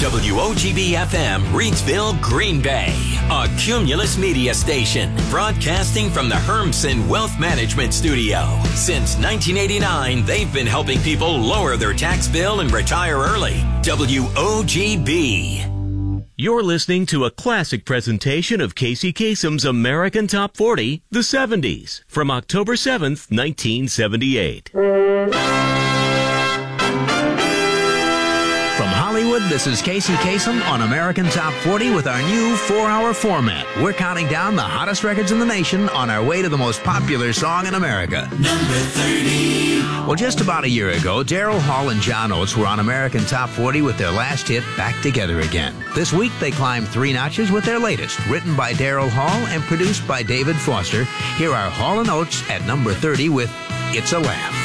WOGB-FM, Reidsville, Green Bay. A Cumulus Media station, broadcasting from the Hermsen Wealth Management Studio. Since 1989, they've been helping people lower their tax bill and retire early. WOGB. You're listening to a classic presentation of Casey Kasem's American Top 40, the 70s, from October 7th, 1978. From Hollywood, this is Casey Kasem on American Top 40 with our new 4-hour format. We're counting down the hottest records in the nation on our way to the most popular song in America. Number 30. Well, just about a year ago, Daryl Hall and John Oates were on American Top 40 with their last hit, Back Together Again. This week, they climbed 3 notches with their latest, written by Daryl Hall and produced by David Foster. Here are Hall and Oates at number 30 with It's a Laugh.